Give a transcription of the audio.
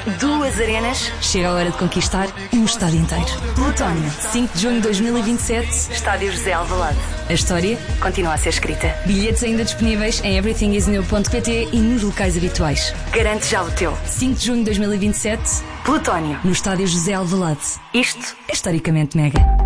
2 arenas. Chega a hora de conquistar um estádio inteiro. Plutónio, 5 de junho de 2027. Estádio José Alvalade. A história Continua a ser escrita. Bilhetes ainda disponíveis em everythingisnew.pt e nos locais habituais. Garante já o teu. 5 de junho de 2027, Plutónio. no estádio José Alvalade. Isto É historicamente mega.